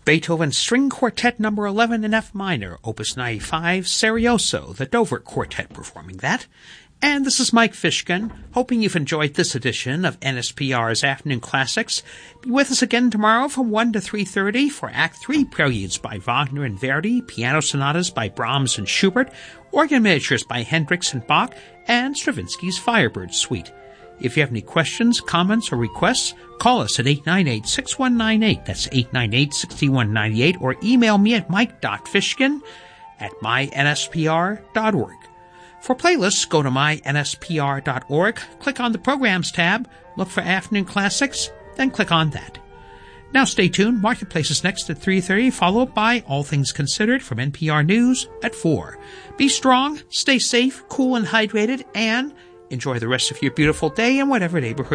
Beethoven String Quartet No. 11 in F minor, Opus 95, Serioso, the Dover Quartet performing that. And this is Mike Fishkin, hoping you've enjoyed this edition of NSPR's Afternoon Classics. Be with us again tomorrow from 1 to 3:30 for Act 3 preludes by Wagner and Verdi, piano sonatas by Brahms and Schubert, organ miniatures by Hendricks and Bach, and Stravinsky's Firebird Suite. If you have any questions, comments, or requests, call us at 898-6198. That's 898-6198, or email me at mike.fishkin@mynspr.org. For playlists, go to mynspr.org, click on the Programs tab, look for Afternoon Classics, then click on that. Now stay tuned. Marketplace is next at 3:30, followed by All Things Considered from NPR News at 4. Be strong, stay safe, cool and hydrated, and enjoy the rest of your beautiful day in whatever neighborhood